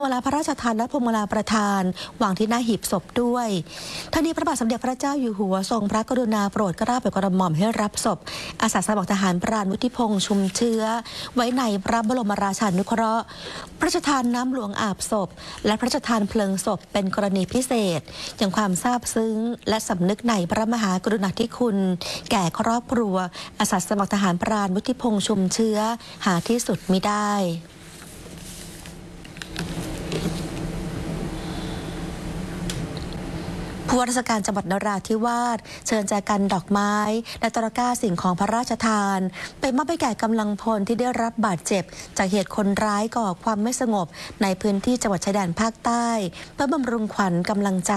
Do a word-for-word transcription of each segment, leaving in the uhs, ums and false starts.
เวลาพระราชทานและพวงมาลาประทานวางที่หน้าหีบศพด้วยทั้งนี้พระบาทสมเด็จพระเจ้าอยู่หัวทรงพระกรุณาโปรดเกล้าโปรดกระหม่อมให้รับศพอาสาสมัครทหารพรานวุฒิพงษ์ชุมเชื้อไว้ในพระบรมราชานุเคราะห์พระราชทานน้ำหลวงอาบศพและพระราชทานเพลิงศพเป็นกรณีพิเศษอย่างความซาบซึ้งและสำนึกในพระมหากรุณาธิคุณแก่ครอบครัวอาสาสมัครทหารพรานวุฒิพงษ์ชุมเชื้อหาที่สุดมิได้ผู้ว่าราชการจังหวัดนราธิวาสเชิญแจกันดอกไม้และตะกร้าสิ่งของพระราชทานไปมอบให้แก่กำลังพลที่ได้รับบาดเจ็บจากเหตุคนร้ายก่อความไม่สงบในพื้นที่จังหวัดชายแดนภาคใต้เพื่อบำรุงขวัญกำลังใจ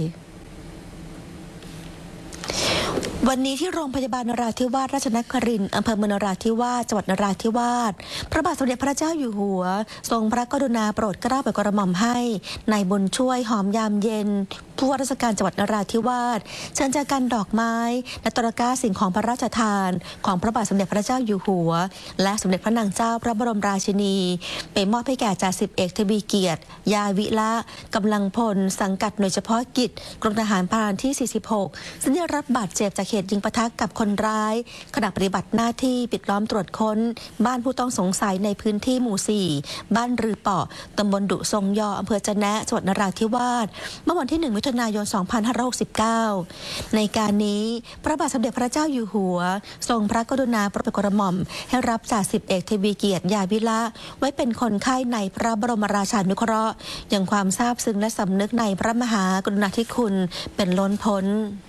วันนี้ที่โรงพยาบาลนราธิวาสราชนครินทร์อำเภอเมืองนราธิวาสจังหวัดนราธิวาสพระบาทสมเด็จพระเจ้าอยู่หัวทรงพระกรุณาโปรดเกล้าโปรดกระหม่อมให้นายบุญช่วยหอมยามเย็นผู้ว่าราชการจังหวัดนราธิวาสเชิญแจกันดอกไม้และตะกร้าสิ่งของพระราชทานของพระบาทสมเด็จพระเจ้าอยู่หัวและสมเด็จพระนางเจ้าพระบรมราชินีไปมอบให้แก่จ่าสิบเอกทวีเกียรติยาวิละกำลังพลสังกัดหน่วยเฉพาะกิจกรมทหารพรานที่สี่สิบหกซึ่งได้รับบาดเจ็บจากเหตุยิงปะทะกับคนร้ายขณะปฏิบัติหน้าที่ปิดล้อมตรวจค้นบ้านผู้ต้องสงสัยในพื้นที่หมู่สี่บ้านรือเปาะตำบลดุทรงยออำเภอจะแนะจังหวัดนราธิวาสเมื่อวันที่หนึ่งมิถุนายนสองพันห้าร้อยหกสิบเก้าในการนี้พระบาทสมเด็จพระเจ้าอยู่หัวทรงพระกรุณาโปรดกระหม่อมให้รับจ่าสิบเอกทวีเกียรติยาวิละไว้เป็นคนไข้ในพระบรมราชานุเคราะห์อย่างความซาบซึ้งและสำนึกในพระมหากรุณาธิคุณเป็นล้นพ้น